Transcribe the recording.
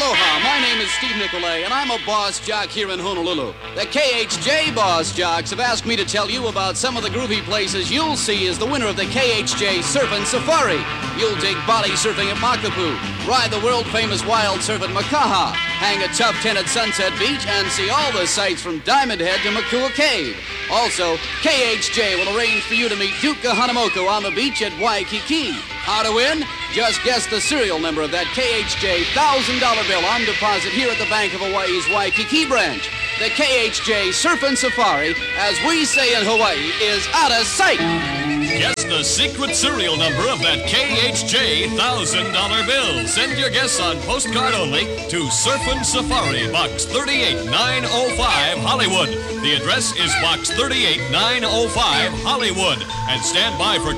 Aloha, my name is Steve Nicolay, and I'm a boss jock here in Honolulu. The KHJ boss jocks have asked me to tell you about some of the groovy places you'll see as the winner of the KHJ Surfin' Safari. You'll dig body surfing at Makapu, ride the world-famous wild surf at Makaha, hang a tough tent at Sunset Beach, and see all the sights from Diamond Head to Makua Cave. Also, KHJ will arrange for you to meet Duke Kahanamoku on the beach at Waikiki. How to win? Just guess the serial number of that KHJ $1,000 bill on deposit here at the Bank of Hawaii's Waikiki branch. The KHJ Surfin' Safari, as we say in Hawaii, is out of sight. Guess the secret serial number of that KHJ $1,000 bill. Send your guess on postcard only to Surfin' Safari, Box 38905, Hollywood. The address is Box 38905, Hollywood. And stand by for